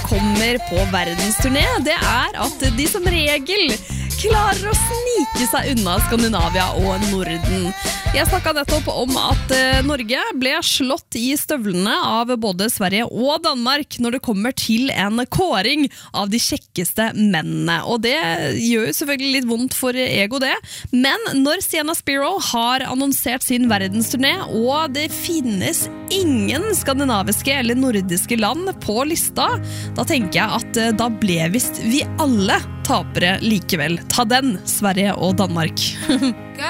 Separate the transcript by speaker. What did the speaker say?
Speaker 1: kommer på verdensturné, det at de som regel klarer å snike seg unna Skandinavia og Norden. Jeg snakket nettopp om at Norge ble slått i støvlene av både Sverige og Danmark når det kommer til en kåring av de kjekkeste mennene. Og det gjør jo selvfølgelig litt vondt for ego det. Men når Sienna Spiro har annonsert sin verdensturné, og det finnes ingen skandinaviske eller nordiske land på lista, da tenker jeg at da ble visst vi alle tapere likevel. Ta den, Sverige og Danmark.